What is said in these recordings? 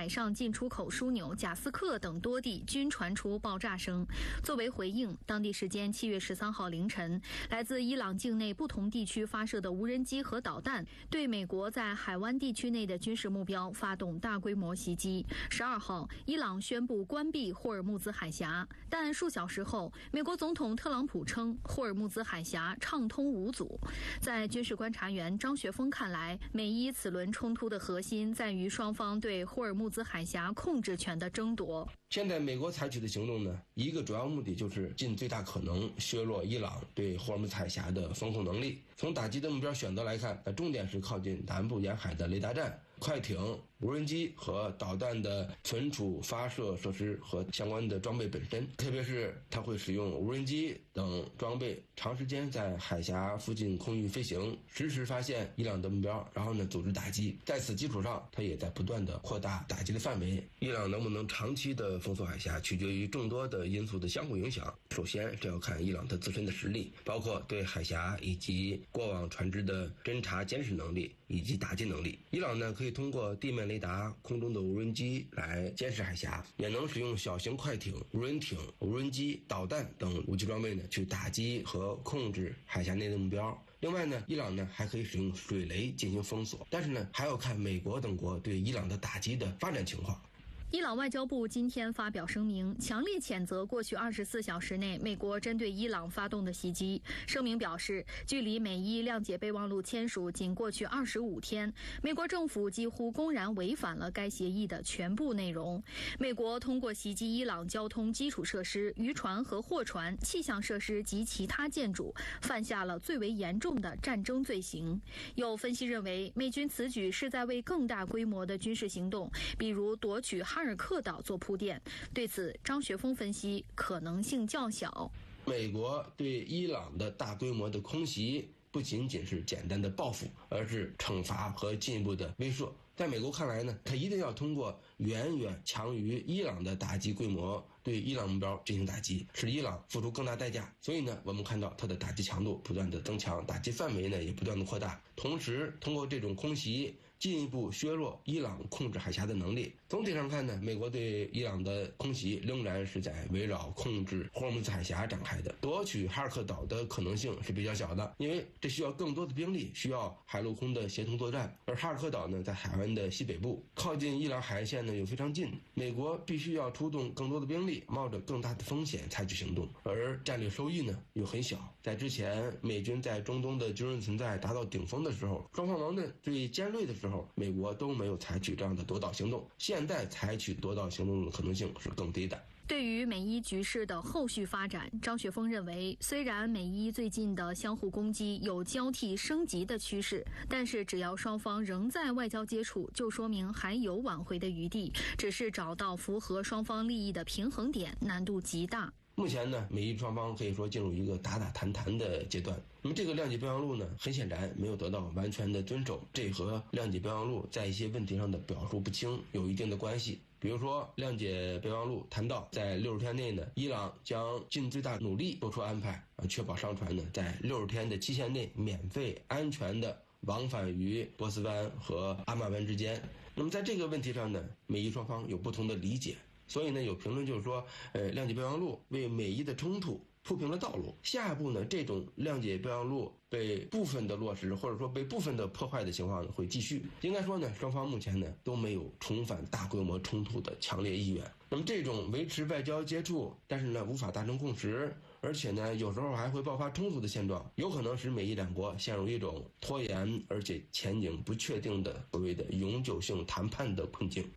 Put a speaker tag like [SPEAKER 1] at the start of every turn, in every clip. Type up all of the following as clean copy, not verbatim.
[SPEAKER 1] 海上进出口枢纽贾斯克等多地均传出爆炸声。作为回应，当地时间7月13号凌晨，来自伊朗境内不同地区发射的无人机和导弹对美国在海湾地区内的军事目标发动大规模袭击。12号，伊朗宣布关闭霍尔木兹海峡，但数小时后，美国总统特朗普称霍尔木兹海峡畅通无阻。在军事观察员张学峰看来，美伊此轮冲突的核心在于双方对霍尔木兹海峡控制权的争夺。
[SPEAKER 2] 现在美国采取的行动呢，一个主要目的就是尽最大可能削弱伊朗对霍尔木兹海峡的防控能力。从打击的目标选择来看，重点是靠近南部沿海的雷达站、快艇、无人机和导弹的存储发射设施和相关的装备本身，特别是它会使用无人机等装备长时间在海峡附近空域飞行，实时发现伊朗的目标，然后组织打击。在此基础上，它也在不断的扩大打击的范围。伊朗能不能长期的封锁海峡，取决于众多的因素的相互影响。首先，这要看伊朗它自身的实力，包括对海峡以及过往船只的侦察监视能力以及打击能力。伊朗呢，可以通过地面雷达、空中的无人机来监视海峡，也能使用小型快艇、无人艇、无人机、导弹等武器装备去打击和控制海峡内的目标。另外呢，伊朗呢还可以使用水雷进行封锁，但是呢还要看美国等国对伊朗的打击的发展情况。
[SPEAKER 1] 伊朗外交部今天发表声明，强烈谴责过去24小时内美国针对伊朗发动的袭击。声明表示，距离美伊谅解备忘录签署仅过去25天，美国政府几乎公然违反了该协议的全部内容。美国通过袭击伊朗交通基础设施、渔船和货船、气象设施及其他建筑，犯下了最为严重的战争罪行。有分析认为，美军此举是在为更大规模的军事行动，比如夺取哈尔克岛做铺垫。对此，张学峰分析可能性较小。
[SPEAKER 2] 美国对伊朗的大规模的空袭不仅仅是简单的报复，而是惩罚和进一步的威慑。在美国看来呢，它一定要通过远远强于伊朗的打击规模对伊朗目标进行打击，使伊朗付出更大代价。所以呢，我们看到它的打击强度不断的增强，打击范围呢也不断的扩大，同时通过这种空袭进一步削弱伊朗控制海峡的能力。总体上看呢，美国对伊朗的空袭仍然是在围绕控制霍尔木兹海峡展开的，夺取哈尔克岛的可能性是比较小的，因为这需要更多的兵力，需要海陆空的协同作战。而哈尔克岛呢，在海湾的西北部，靠近伊朗海岸线呢又非常近，美国必须要出动更多的兵力，冒着更大的风险采取行动，而战略收益呢又很小。在之前美军在中东的军事存在达到顶峰的时候，双方矛盾最尖锐的时候，美国都没有采取这样的夺岛行动，现在采取夺岛行动的可能性是更低的。
[SPEAKER 1] 对于美伊局势的后续发展，张学峰认为，虽然美伊最近的相互攻击有交替升级的趋势，但是只要双方仍在外交接触，就说明还有挽回的余地，只是找到符合双方利益的平衡点难度极大。
[SPEAKER 2] 目前呢，美伊双方可以说进入一个打打谈谈的阶段。那么这个谅解备忘录呢，很显然没有得到完全的遵守，这和谅解备忘录在一些问题上的表述不清有一定的关系。比如说，谅解备忘录谈到，在60天内呢，伊朗将尽最大努力做出安排，确保商船呢在60天的期限内免费安全的往返于波斯湾和阿曼湾之间。那么在这个问题上呢，美伊双方有不同的理解。所以呢，有评论就是说，谅解备忘录为美伊的冲突铺平了道路。下一步呢，这种谅解备忘录被部分的落实，或者说被部分的破坏的情况呢，会继续。应该说呢，双方目前呢都没有重返大规模冲突的强烈意愿。那么这种维持外交接触，但是呢无法达成共识，而且呢有时候还会爆发冲突的现状，有可能使美伊两国陷入一种拖延而且前景不确定的所谓的永久性谈判的困境。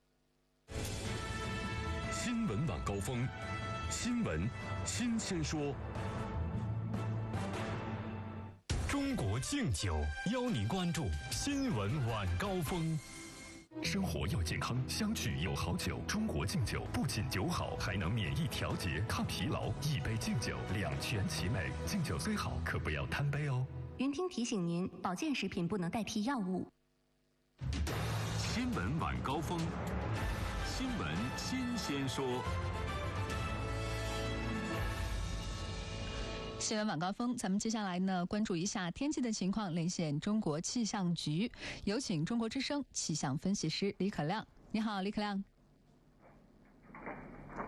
[SPEAKER 3] 新闻晚高峰，新闻新鲜说。中国敬酒邀您关注新闻晚高峰。生活要健康，相聚有好酒。中国敬酒不仅酒好，还能免疫调节、抗疲劳。一杯敬酒，两全其美。敬酒虽好，可不要贪杯哦。
[SPEAKER 4] 云听提醒您，保健食品不能代替药物。
[SPEAKER 3] 新闻晚高峰，新闻新鲜说。
[SPEAKER 5] 新闻晚高峰，咱们接下来呢关注一下天气的情况，连线中国气象局，有请中国之声气象分析师李可亮。你好，李可亮。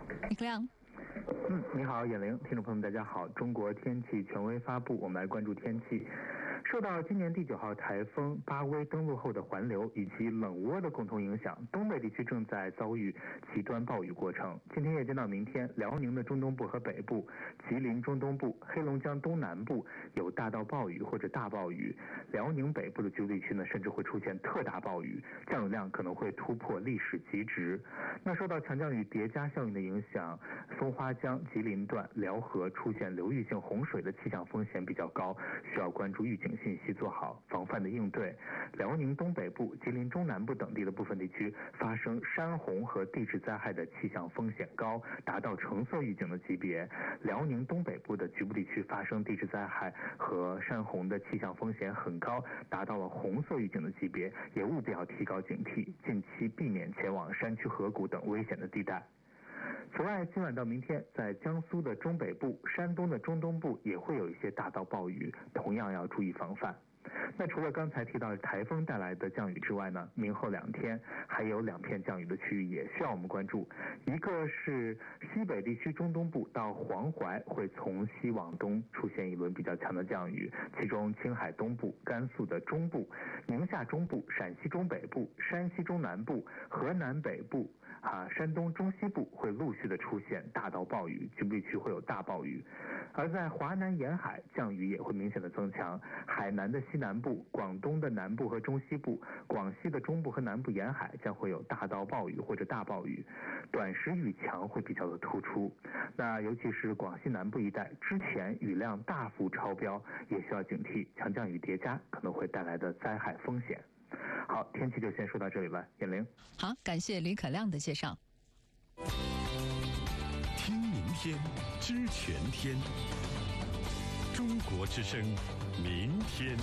[SPEAKER 5] 李克亮。
[SPEAKER 6] 你好，眼玲，听众朋友们，大家好。中国天气权威发布，我们来关注天气。受到今年第9号台风巴威登陆后的环流以及冷涡的共同影响，东北地区正在遭遇极端暴雨过程。今天夜间到明天，辽宁的中东部和北部、吉林中东部、黑龙江东南部有大到暴雨或者大暴雨，辽宁北部的局部地区呢，甚至会出现特大暴雨，降雨量可能会突破历史极值。那受到强降雨叠加效应的影响，松花江、吉林段、辽河出现流域性洪水的气象风险比较高，需要关注预警信息，做好防范的应对。辽宁东北部、吉林中南部等地的部分地区发生山洪和地质灾害的气象风险高，达到橙色预警的级别。辽宁东北部的局部地区发生地质灾害和山洪的气象风险很高，达到了红色预警的级别，也务必要提高警惕，近期避免前往山区河谷等危险的地带。此外，今晚到明天，在江苏的中北部、山东的中东部也会有一些大到暴雨，同样要注意防范。那除了刚才提到的台风带来的降雨之外呢，明后2天还有2片降雨的区域也需要我们关注。一个是西北地区中东部到黄淮会从西往东出现一轮比较强的降雨，其中青海东部、甘肃的中部、宁夏中部、陕西中北部、山西中南部、河南北部、山东中西部会陆续的出现大到暴雨，局部地区会有大暴雨。而在华南沿海，降雨也会明显的增强，海南的西南部、广东的南部和中西部、广西的中部和南部沿海将会有大到暴雨或者大暴雨，短时雨强会比较的突出。那尤其是广西南部一带，之前雨量大幅超标，也需要警惕强降雨叠加可能会带来的灾害风险。好，天气就先说到这里了，眼玲。
[SPEAKER 5] 好，感谢李可亮的介绍。
[SPEAKER 3] 听明天，知全天。中国之声，明天。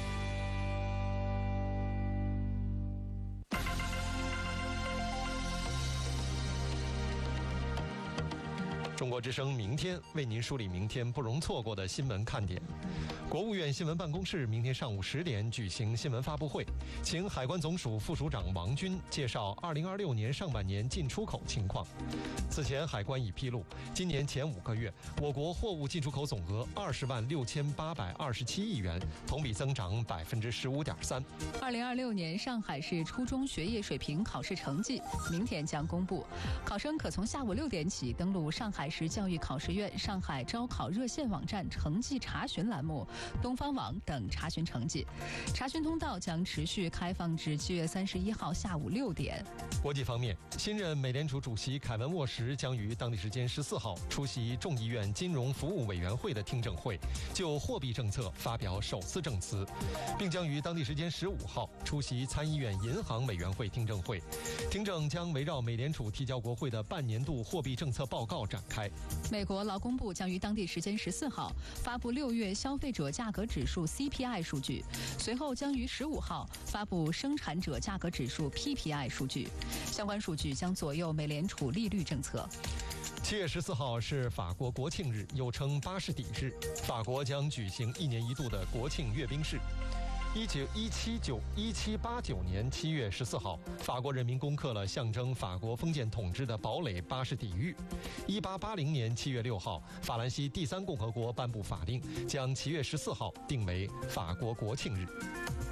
[SPEAKER 7] 中国之声明天为您梳理明天不容错过的新闻看点。国务院新闻办公室明天上午10点举行新闻发布会，请海关总署副署长王军介绍2026年上半年进出口情况。此前，海关已披露，今年前5个月，我国货物进出口总额20.6827亿元，同比增长15.3%。
[SPEAKER 5] 2026年上海市初中学业水平考试成绩明天将公布，考生可从下午6点起登录上海市教育考试院上海招考热线网站成绩查询栏目、东方网等查询成绩。查询通道将持续开放至7月31号下午6点。
[SPEAKER 7] 国际方面，新任美联储主席凯文·沃什将于当地时间14号出席众议院金融服务委员会的听证会，就货币政策发表首次证词，并将于当地时间15号出席参议院银行委员会听证会。听证将围绕美联储提交国会的半年度货币政策报告展开。
[SPEAKER 5] 美国劳工部将于当地时间14号发布6月消费者价格指数 CPI 数据，随后将于15号发布生产者价格指数 PPI 数据，相关数据将左右美联储利率政策。
[SPEAKER 7] 7月14号是法国国庆日，又称巴士底日，法国将举行1年1度的国庆阅兵式。1789年7月14号，法国人民攻克了象征法国封建统治的堡垒巴士底狱。1880年7月6号，法兰西第3共和国颁布法令，将7月14号定为法国国庆日。